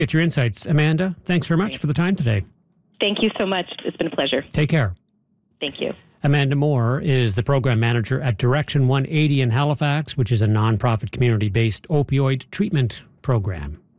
Get your insights. Amanda, thanks very much for the time today. Thank you so much. It's been a pleasure. Take care. Thank you. Amanda Moore is the program manager at Direction 180 in Halifax, which is a nonprofit community-based opioid treatment program.